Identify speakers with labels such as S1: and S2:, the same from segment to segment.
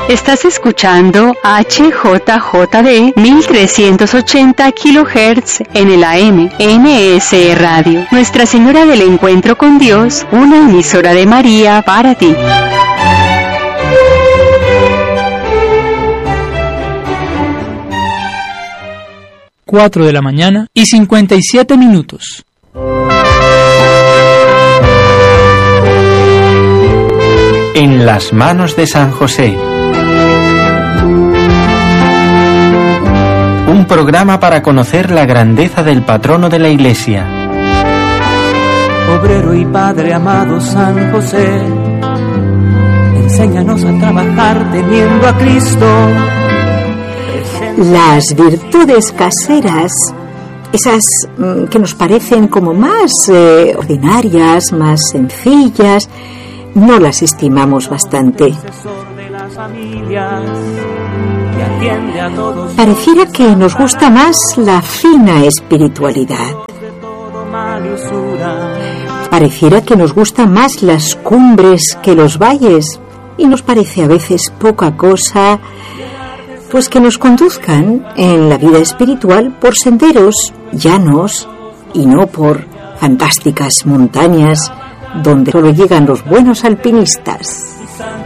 S1: Estás escuchando HJJD 1380 kHz en el AM, NSE Radio. Nuestra Señora del Encuentro con Dios, una emisora de María para ti.
S2: Cuatro de la mañana y 57 minutos.
S3: En las manos de San José. Un programa para conocer la grandeza del patrono de la Iglesia.
S4: Obrero y Padre amado San José, enséñanos a trabajar teniendo a Cristo.
S5: Las virtudes caseras, esas que nos parecen como más ordinarias, más sencillas, no las estimamos bastante. Pareciera que nos gusta más la fina espiritualidad. Pareciera que nos gustan más las cumbres que los valles, y nos parece a veces poca cosa, pues que nos conduzcan en la vida espiritual por senderos llanos y no por fantásticas montañas donde solo llegan los buenos alpinistas.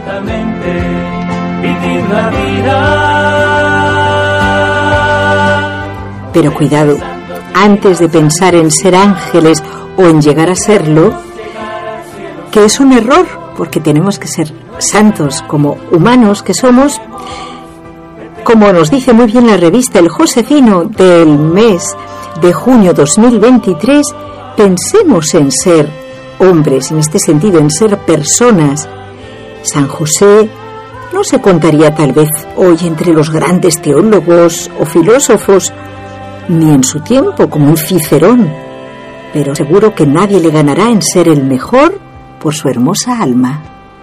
S5: Pero cuidado, antes de pensar en ser ángeles o en llegar a serlo, que es un error, porque tenemos que ser santos como humanos que somos. Como nos dice muy bien la revista El Josefino del mes de junio 2023, pensemos en ser hombres, en este sentido, en ser personas. San José no se contaría tal vez hoy entre los grandes teólogos o filósofos, ni en su tiempo como un Cicerón, pero seguro que nadie le ganará en ser el mejor por su hermosa alma.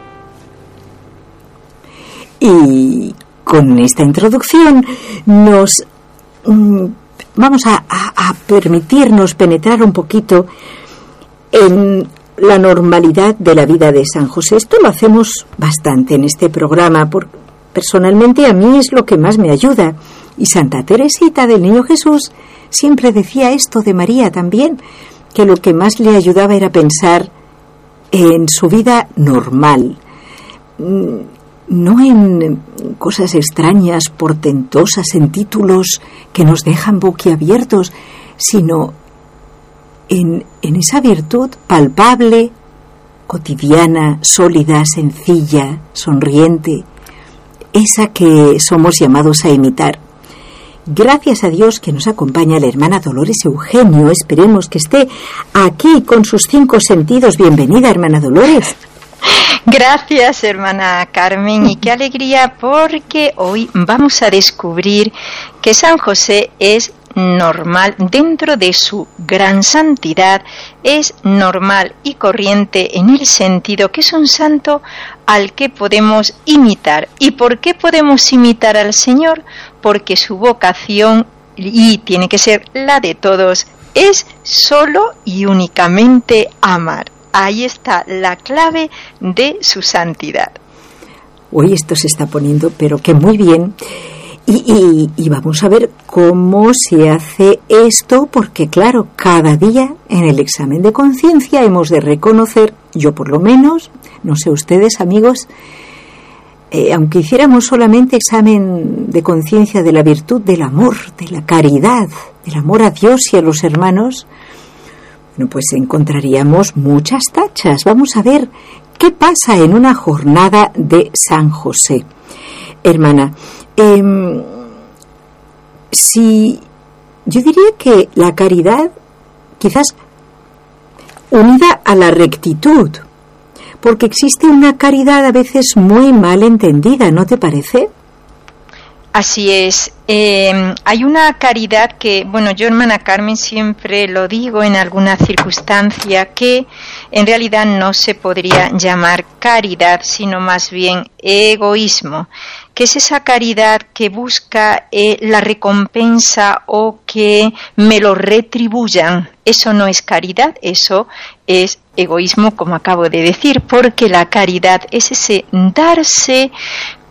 S5: Y con esta introducción vamos a permitirnos penetrar un poquito en la normalidad de la vida de San José. Esto lo hacemos bastante en este programa, porque personalmente a mí es lo que más me ayuda. Y Santa Teresita del Niño Jesús siempre decía esto de María también, que lo que más le ayudaba era pensar en su vida normal, no en cosas extrañas, portentosas, en títulos que nos dejan boquiabiertos, sino en esa virtud palpable, cotidiana, sólida, sencilla, sonriente, esa que somos llamados a imitar. Gracias a Dios que nos acompaña la hermana Dolores Eugenio. Esperemos que esté aquí con sus 5 sentidos. Bienvenida, hermana Dolores.
S6: Gracias, hermana Carmen, y qué alegría, porque hoy vamos a descubrir que San José es normal dentro de su gran santidad, es normal y corriente en el sentido que es un santo al que podemos imitar. ¿Y por qué podemos imitar al Señor? Porque su vocación, y tiene que ser la de todos, es solo y únicamente amar. Ahí está la clave de su santidad.
S5: Hoy esto se está poniendo, pero que muy bien. Y vamos a ver cómo se hace esto, porque claro, cada día en el examen de conciencia hemos de reconocer, yo por lo menos, no sé ustedes amigos, aunque hiciéramos solamente examen de conciencia de la virtud del amor, de la caridad, del amor a Dios y a los hermanos, bueno, pues encontraríamos muchas tachas. Vamos a ver qué pasa en una jornada de San José. Hermana, si yo diría que la caridad quizás unida a la rectitud, porque existe una caridad a veces muy mal entendida, ¿no te parece?
S6: Así es. Hay una caridad que, bueno, yo, hermana Carmen, siempre lo digo en alguna circunstancia, que en realidad no se podría llamar caridad, sino más bien egoísmo, que es esa caridad que busca la recompensa o que me lo retribuyan. Eso no es caridad, eso es egoísmo, como acabo de decir, porque la caridad es ese darse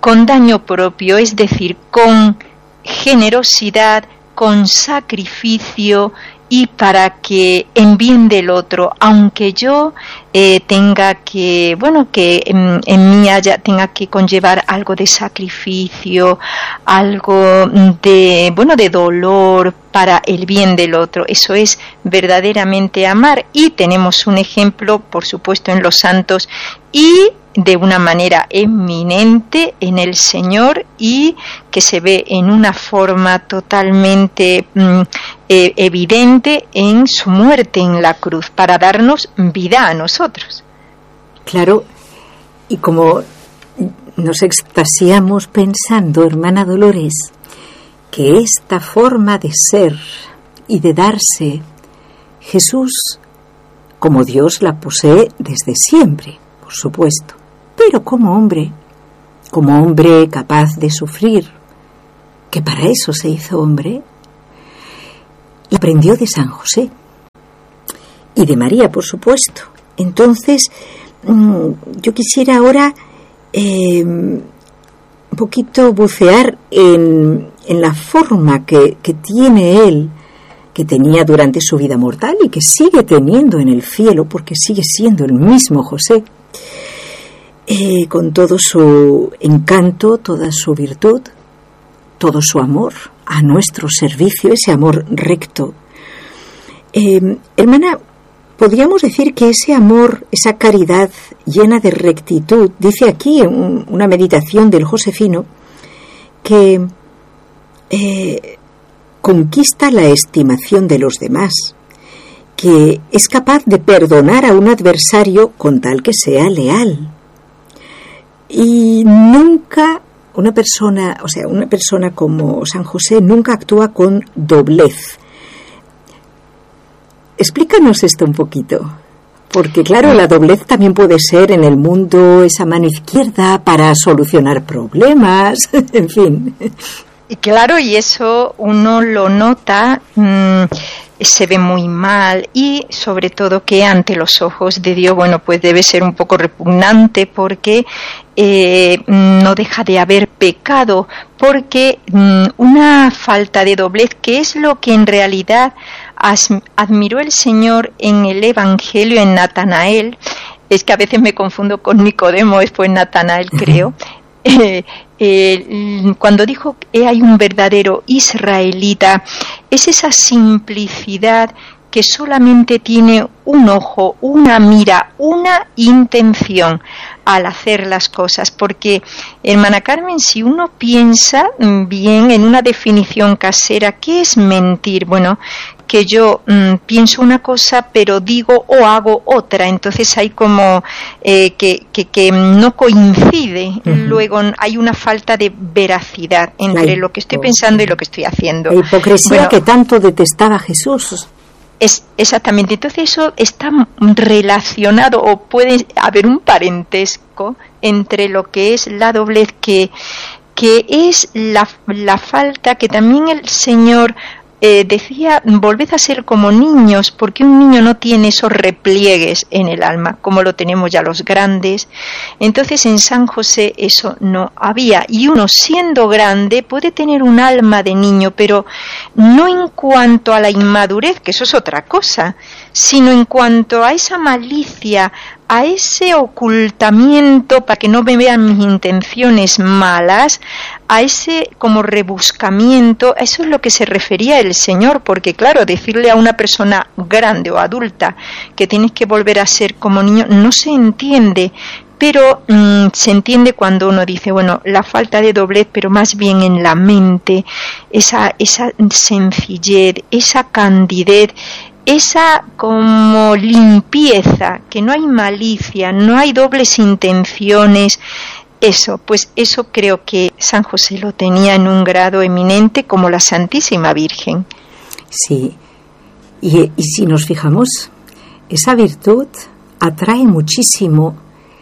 S6: con daño propio, es decir, con generosidad, con sacrificio y para que en bien del otro, aunque yo tenga que, que en mí tenga que conllevar algo de sacrificio, algo de dolor para el bien del otro. Eso es verdaderamente amar, y tenemos un ejemplo, por supuesto, en los santos y de una manera eminente en el Señor, y que se ve en una forma totalmente evidente en su muerte en la cruz, para darnos vida a nosotros.
S5: Claro, y como nos extasiamos pensando, hermana Dolores, que esta forma de ser y de darse, Jesús, como Dios, la posee desde siempre, por supuesto, pero como hombre capaz de sufrir, que para eso se hizo hombre, y aprendió de San José y de María, por supuesto. Entonces, yo quisiera ahora un poquito bucear en la forma que tiene él, que tenía durante su vida mortal y que sigue teniendo en el cielo, porque sigue siendo el mismo José, con todo su encanto, toda su virtud, todo su amor a nuestro servicio, ese amor recto. Hermana, podríamos decir que ese amor, esa caridad llena de rectitud, dice aquí en una meditación del Josefino, que conquista la estimación de los demás, que es capaz de perdonar a un adversario con tal que sea leal. Y nunca una persona como San José nunca actúa con doblez. Explícanos esto un poquito, porque claro, la doblez también puede ser en el mundo esa mano izquierda para solucionar problemas, en fin.
S6: Y claro, y eso uno lo nota, se ve muy mal, y sobre todo que ante los ojos de Dios, pues debe ser un poco repugnante, porque no deja de haber pecado, porque una falta de doblez, que es lo que en realidad admiró el Señor en el Evangelio, en Natanael. Es que a veces me confundo con Nicodemo, después Natanael creo. Cuando dijo que hay un verdadero israelita, es esa simplicidad que solamente tiene un ojo, una mira, una intención al hacer las cosas. Porque, hermana Carmen, si uno piensa bien en una definición casera, ¿qué es mentir? Que yo pienso una cosa pero digo o hago otra, entonces hay como que no coincide. Luego hay una falta de veracidad entre lo que estoy pensando y lo que estoy haciendo.
S5: La hipocresía que tanto detestaba Jesús.
S6: Exactamente, entonces eso está relacionado, o puede haber un parentesco entre lo que es la doblez, que es la falta que también el Señor decía: volved a ser como niños, porque un niño no tiene esos repliegues en el alma como lo tenemos ya los grandes. Entonces en San José eso no había, y uno siendo grande puede tener un alma de niño, pero no en cuanto a la inmadurez, que eso es otra cosa, sino en cuanto a esa malicia, a ese ocultamiento para que no me vean mis intenciones malas, a ese como rebuscamiento. Eso es lo que se refería el Señor, porque claro, decirle a una persona grande o adulta que tienes que volver a ser como niño no se entiende, pero se entiende cuando uno dice, la falta de doblez, pero más bien en la mente, esa sencillez, esa candidez, esa como limpieza, que no hay malicia, no hay dobles intenciones. Eso creo que San José lo tenía en un grado eminente, como la Santísima Virgen.
S5: Sí, y si nos fijamos, esa virtud atrae muchísimo,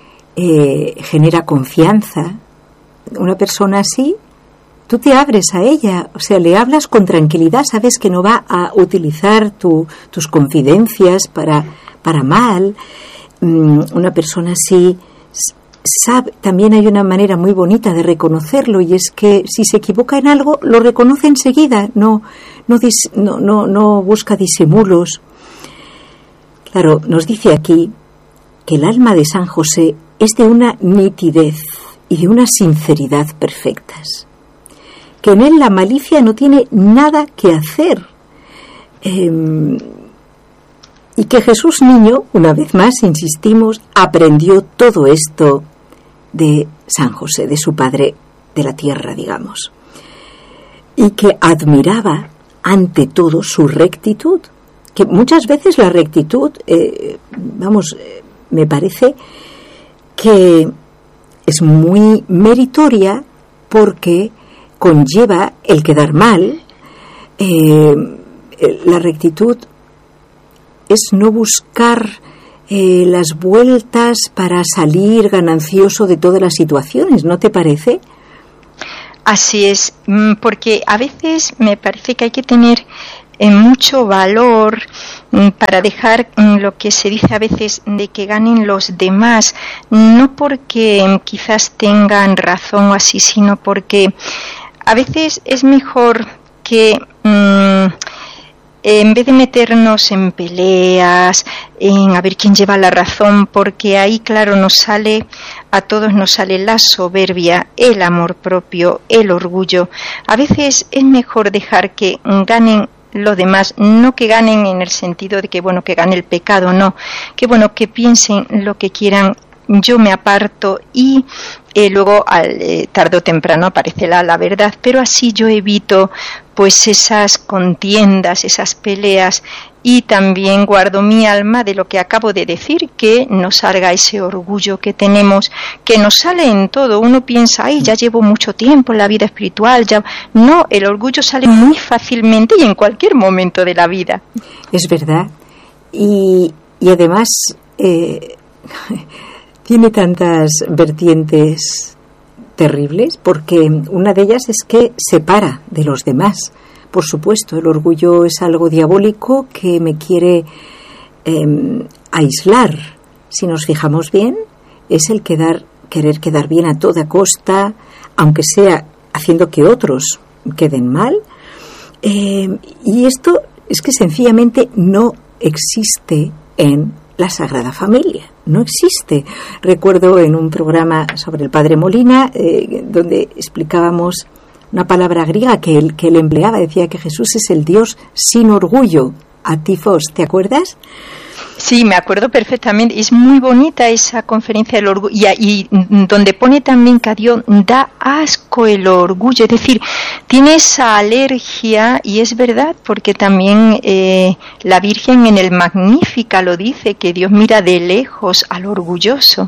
S5: genera confianza. Una persona así, tú te abres a ella, le hablas con tranquilidad, sabes que no va a utilizar tus confidencias para mal. Una persona así también hay una manera muy bonita de reconocerlo, y es que si se equivoca en algo, lo reconoce enseguida, no busca disimulos. Claro, nos dice aquí que el alma de San José es de una nitidez y de una sinceridad perfectas, que en él la malicia no tiene nada que hacer, y que Jesús niño, una vez más insistimos, aprendió todo esto de San José, de su padre de la tierra, digamos, y que admiraba ante todo su rectitud, que muchas veces la rectitud, me parece que es muy meritoria porque conlleva el quedar mal. La rectitud es no buscar las vueltas para salir ganancioso de todas las situaciones, ¿no te parece?
S6: Así es, porque a veces me parece que hay que tener mucho valor para dejar lo que se dice a veces de que ganen los demás, no porque quizás tengan razón o así, sino porque a veces es mejor que en vez de meternos en peleas, en a ver quién lleva la razón, porque ahí, claro, a todos nos sale la soberbia, el amor propio, el orgullo. A veces es mejor dejar que ganen los demás, no que ganen en el sentido de que, que gane el pecado, no, que piensen lo que quieran, yo me aparto y luego tarde o temprano aparece la verdad, pero así yo evito pues esas contiendas, esas peleas, y también guardo mi alma de lo que acabo de decir, que no salga ese orgullo que tenemos, que nos sale en todo. Uno piensa, ya llevo mucho tiempo en la vida espiritual, no, el orgullo sale muy fácilmente y en cualquier momento de la vida.
S5: Es verdad, y además tiene tantas vertientes terribles, porque una de ellas es que separa de los demás. Por supuesto, el orgullo es algo diabólico que me quiere aislar. Si nos fijamos bien, es el querer quedar bien a toda costa, aunque sea haciendo que otros queden mal. Y esto es que sencillamente no existe en la Sagrada Familia, no existe. Recuerdo en un programa sobre el Padre Molina, donde explicábamos una palabra griega que él empleaba, decía que Jesús es el Dios sin orgullo, atifos, ¿te acuerdas?
S6: Sí, me acuerdo perfectamente. Es muy bonita esa conferencia del orgullo, y donde pone también que a Dios da asco el orgullo, es decir, tiene esa alergia, y es verdad, porque también la Virgen en el Magnífica lo dice, que Dios mira de lejos al orgulloso.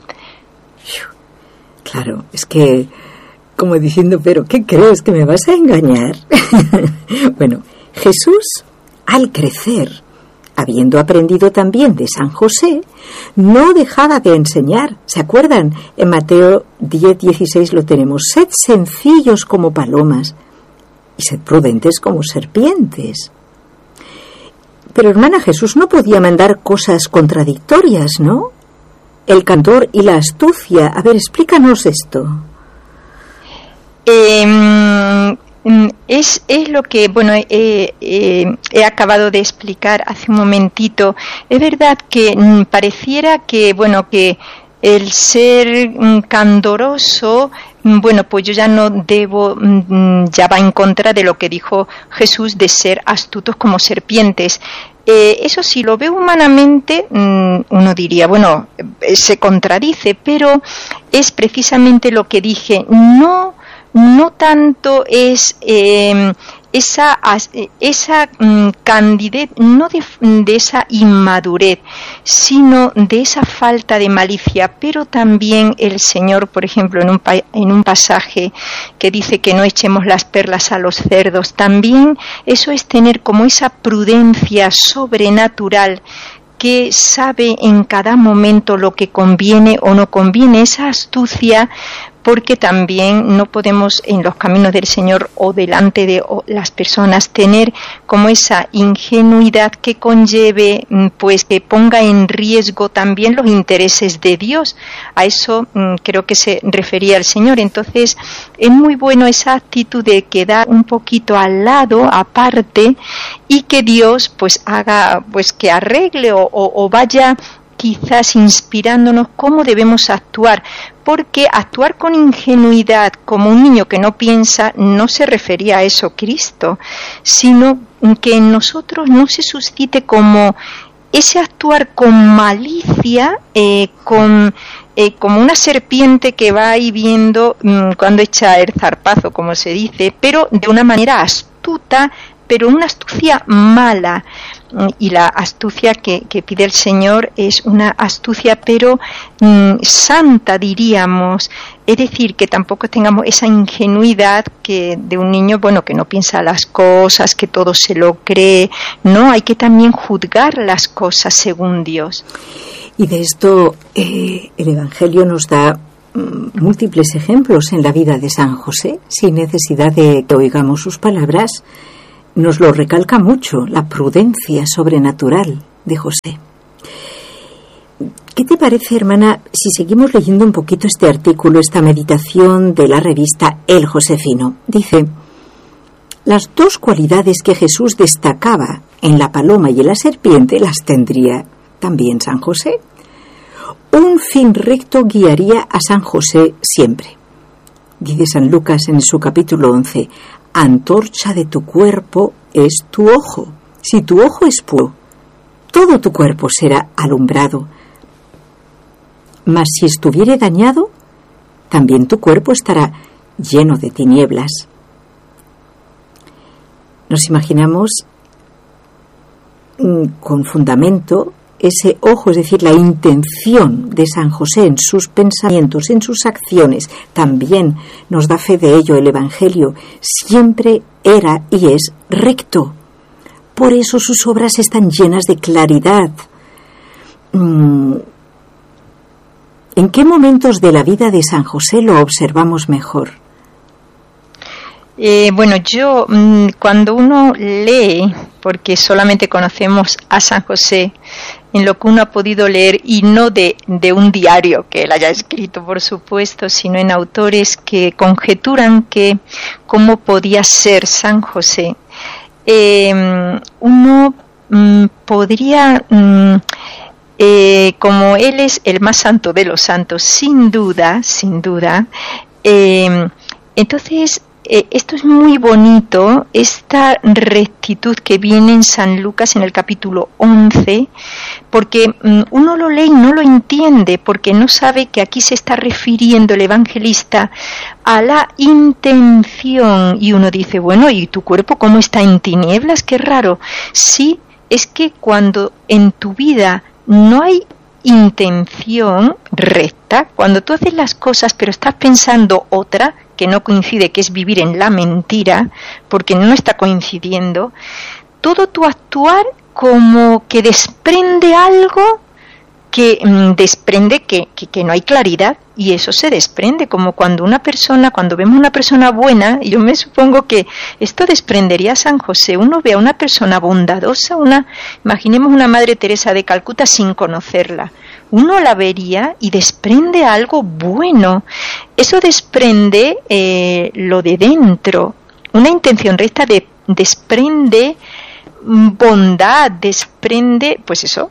S5: Claro, es que, como diciendo, ¿pero qué crees, que me vas a engañar? Bueno, Jesús, al crecer, habiendo aprendido también de San José, no dejaba de enseñar. ¿Se acuerdan? En Mateo 10:16 lo tenemos. Sed sencillos como palomas y sed prudentes como serpientes. Pero, hermana, Jesús no podía mandar cosas contradictorias, ¿no? El candor y la astucia. A ver, explícanos esto.
S6: Es lo que he acabado de explicar hace un momentito. Es verdad que pareciera que que el ser candoroso, pues yo ya no debo, ya va en contra de lo que dijo Jesús de ser astutos como serpientes. Eso sí, lo veo humanamente, uno diría, se contradice, pero es precisamente lo que dije. No tanto es esa candidez, no de esa inmadurez, sino de esa falta de malicia. Pero también el Señor, por ejemplo, en un pasaje que dice que no echemos las perlas a los cerdos, también eso es tener como esa prudencia sobrenatural, que sabe en cada momento lo que conviene o no conviene. Esa astucia porque también no podemos en los caminos del Señor o delante de las personas tener como esa ingenuidad que conlleve, pues que ponga en riesgo también los intereses de Dios. A eso creo que se refería el Señor. Entonces es muy bueno esa actitud de quedar un poquito al lado, aparte, y que Dios pues haga, pues que arregle o vaya quizás inspirándonos cómo debemos actuar, porque actuar con ingenuidad como un niño que no piensa no se refería a eso Cristo, sino que en nosotros no se suscite como ese actuar con malicia, como una serpiente que va ahí viendo cuando echa el zarpazo, como se dice, pero de una manera astuta, pero una astucia mala. Y la astucia que pide el Señor es una astucia pero santa, diríamos. Es decir, que tampoco tengamos esa ingenuidad que de un niño, bueno, que no piensa las cosas, que todo se lo cree. No, hay que también juzgar las cosas según Dios.
S5: Y de esto el Evangelio nos da múltiples ejemplos en la vida de San José, sin necesidad de que oigamos sus palabras. Nos lo recalca mucho la prudencia sobrenatural de José. ¿Qué te parece, hermana, si seguimos leyendo un poquito este artículo, esta meditación de la revista El Josefino? Dice: las dos cualidades que Jesús destacaba en la paloma y en la serpiente las tendría también San José. Un fin recto guiaría a San José siempre. Dice San Lucas en su capítulo 11: antorcha de tu cuerpo es tu ojo. Si tu ojo es puro, todo tu cuerpo será alumbrado. Mas si estuviere dañado, también tu cuerpo estará lleno de tinieblas. Nos imaginamos con fundamento ese ojo, es decir, la intención de San José en sus pensamientos, en sus acciones. También nos da fe de ello el Evangelio. Siempre era y es recto. Por eso sus obras están llenas de claridad. ¿En qué momentos de la vida de San José lo observamos mejor?
S6: Bueno, yo cuando uno lee, porque solamente conocemos a San José en lo que uno ha podido leer, y no de un diario que él haya escrito, por supuesto, sino en autores que conjeturan que cómo podía ser San José, uno podría, como él es el más santo de los santos, sin duda, entonces esto es muy bonito, esta rectitud que viene en San Lucas en el capítulo 11, porque uno lo lee y no lo entiende, porque no sabe que aquí se está refiriendo el evangelista a la intención, y uno dice, bueno, ¿y tu cuerpo cómo está en tinieblas? Qué raro. Sí, es que cuando en tu vida no hay intención recta, cuando tú haces las cosas pero estás pensando otra, que no coincide, que es vivir en la mentira, porque no está coincidiendo, todo tu actuar como que desprende algo que desprende que no hay claridad, y eso se desprende, como cuando vemos una persona buena, y yo me supongo que esto desprendería a San José. Uno ve a una persona bondadosa, imaginemos una Madre Teresa de Calcuta sin conocerla, uno la vería y desprende algo bueno. Eso desprende lo de dentro. Una intención recta desprende bondad, desprende, pues eso,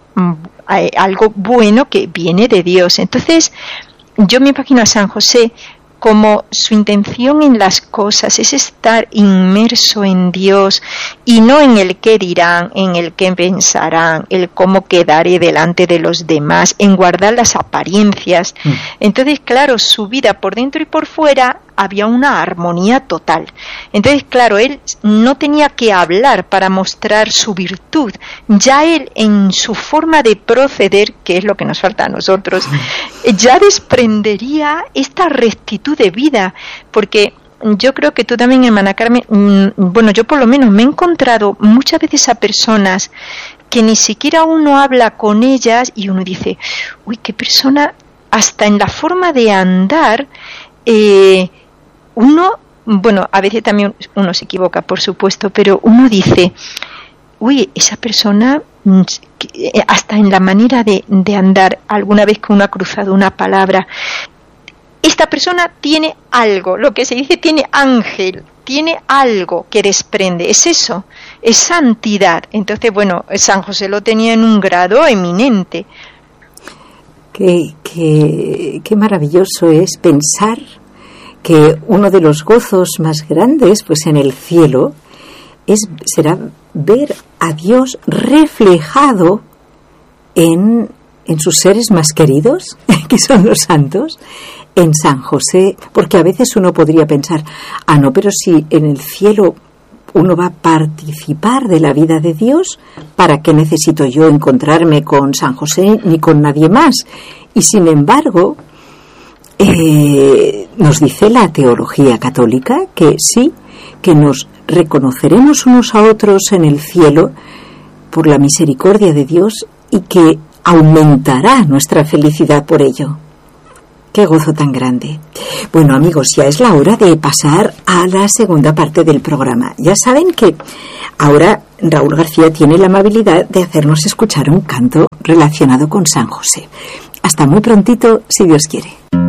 S6: algo bueno que viene de Dios. Entonces, yo me imagino a San José como su intención en las cosas es estar inmerso en Dios y no en el qué dirán, en el qué pensarán, el cómo quedaré delante de los demás, en guardar las apariencias. Entonces, claro, su vida por dentro y por fuera había una armonía total. Entonces, claro, él no tenía que hablar para mostrar su virtud. Ya él, en su forma de proceder, que es lo que nos falta a nosotros, ya desprendería esta rectitud de vida, porque yo creo que tú también, hermana Carmen, bueno, yo por lo menos me he encontrado muchas veces a personas que ni siquiera uno habla con ellas y uno dice, uy, qué persona, hasta en la forma de andar, uno, bueno, a veces también uno se equivoca, por supuesto, pero uno dice, uy, esa persona, hasta en la manera de andar, alguna vez que uno ha cruzado una palabra, esta persona tiene algo, lo que se dice tiene ángel, tiene algo que desprende, es eso, es santidad. Entonces, bueno, San José lo tenía en un grado eminente.
S5: Qué maravilloso es pensar que uno de los gozos más grandes, pues en el cielo, será ver a Dios reflejado en sus seres más queridos, que son los santos, en San José, porque a veces uno podría pensar, no, pero si en el cielo uno va a participar de la vida de Dios, ¿para qué necesito yo encontrarme con San José ni con nadie más? Y sin embargo, nos dice la teología católica que sí, que nos reconoceremos unos a otros en el cielo por la misericordia de Dios y que aumentará nuestra felicidad por ello. ¡Qué gozo tan grande! Bueno, amigos, ya es la hora de pasar a la segunda parte del programa. Ya saben que ahora Raúl García tiene la amabilidad de hacernos escuchar un canto relacionado con San José. Hasta muy prontito, si Dios quiere.